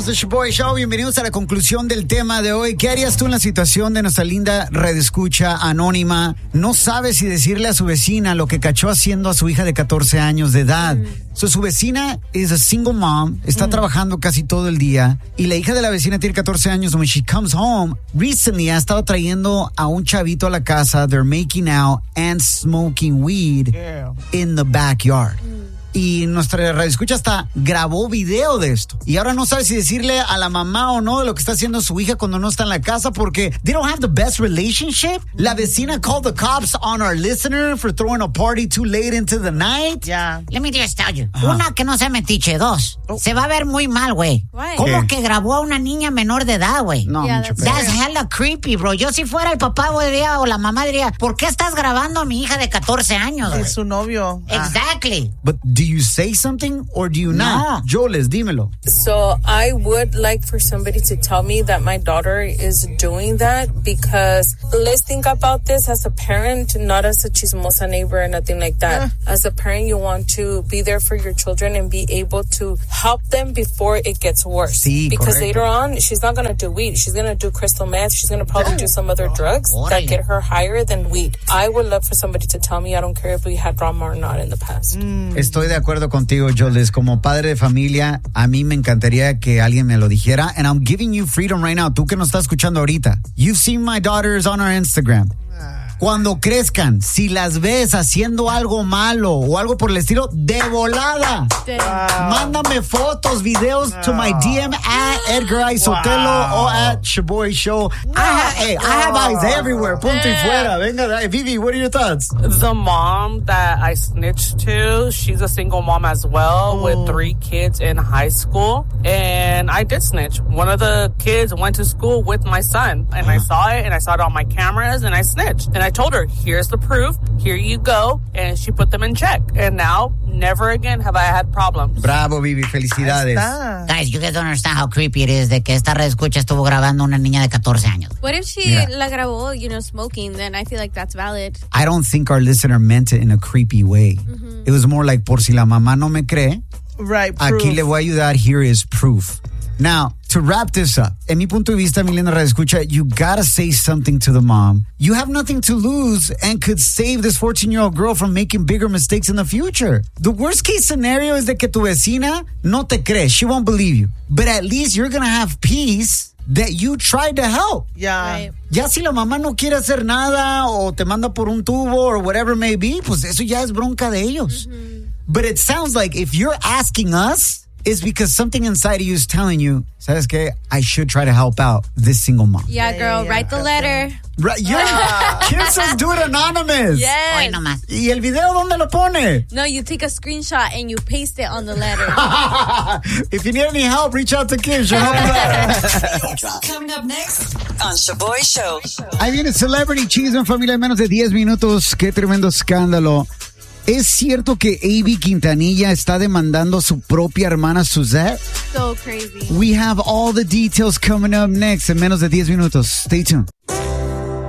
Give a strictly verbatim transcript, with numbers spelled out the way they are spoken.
Regresamos de Shaboy Show. Bienvenidos a la conclusión del tema de hoy. ¿Qué harías tú en la situación de nuestra linda redescucha anónima? No sabe si decirle a su vecina lo que cachó haciendo a su hija de catorce años de edad. Mm. So, su vecina es a single mom, está mm. trabajando casi todo el día y la hija de la vecina tiene catorce años. When she comes home, recently ha estado trayendo a un chavito a la casa. They're making out and smoking weed yeah. in the backyard. Mm. Y nuestra radioescucha hasta grabó video de esto. Y ahora no sabe si decirle a la mamá o no de lo que está haciendo su hija cuando no está en la casa porque they don't have the best relationship. La vecina called the cops on our listener for throwing a party too late into the night. Yeah. Let me just tell you. Uh-huh. Una, que no sea metiche. Dos, oh. se va a ver muy mal, güey. ¿Cómo ¿Qué? que grabó a una niña menor de edad, güey? No, yeah, mucho That's hella creepy, bro. Yo si fuera el papá, güey, diría, o la mamá diría, ¿por qué estás grabando a mi hija de catorce años? Es su novio. Exactly. But do you say something or do you not? No. Joles, dímelo. So I would like for somebody to tell me that my daughter is doing that because let's think about this as a parent, not as a chismosa neighbor or nothing like that. Uh. As a parent, you want to be there for your children and be able to help them before it gets worse. Sí, because correcto. later on, she's not going to do weed. She's going to do crystal meth. She's going to probably oh. do some other drugs oh, that get her higher than weed. I would love for somebody to tell me. I don't care if we had drama or not in the past. Mm. Estoy de acuerdo contigo, Joles. Como padre de familia, a mí me encantaría que alguien me lo dijera. And I'm giving you freedom right now. Tú que nos estás escuchando ahorita. You've seen my daughters on our Instagram. Cuando crezcan, si las ves haciendo algo malo o algo por el estilo, de volada. Wow. Mándame fotos, videos wow. to my D M at Edgar I. Sotelo wow. or at Shaboy Show. Wow. I, ha- hey, wow. I have eyes everywhere. Punto yeah. y fuera. Venga, Vivi, what are your thoughts? The mom that I snitched to, she's a single mom as well oh. with three kids in high school. And I did snitch. One of the kids went to school with my son. And uh. I saw it, and I saw it on my cameras, and I snitched. And I told her, here's the proof, here you go, and she put them in check. And now, never again have I had problems. Bravo, Vivi, felicidades. Guys, you guys don't understand how creepy it is de que esta red escucha estuvo grabando a una niña de catorce años. What if she yeah. la grabó, you know, smoking? Then I feel like that's valid. I don't think our listener meant it in a creepy way. Mm-hmm. It was more like, por si la mamá no me cree, right, aquí le voy a ayudar, here is proof. Now, to wrap this up, en mi punto de vista, mi linda radio escucha, you gotta say something to the mom. You have nothing to lose and could save this fourteen-year-old girl from making bigger mistakes in the future. The worst case scenario is de que tu vecina no te cree. She won't believe you. But at least you're gonna have peace that you tried to help. Yeah. Right. Ya si la mamá no quiere hacer nada o te manda por un tubo or whatever it may be, pues eso ya es bronca de ellos. Mm-hmm. But it sounds like if you're asking us, it's because something inside of you is telling you, ¿sabes qué? I should try to help out this single mom. Yeah, girl, yeah, yeah, write the letter. Right, yeah. Kids says do it anonymous. Yes. Hoy nomás. ¿Y el video dónde lo pone? No, you take a screenshot and you paste it on the letter. If you need any help, reach out to Kim. She'll help you out. Coming up next on Shaboy Show. Ahí viene Celebrity Chisme, familia, en menos de diez minutos. Qué tremendo escándalo. ¿Es cierto que A B Quintanilla está demandando a su propia hermana Suzette? So crazy. We have all the details coming up next en menos de diez minutos. Stay tuned.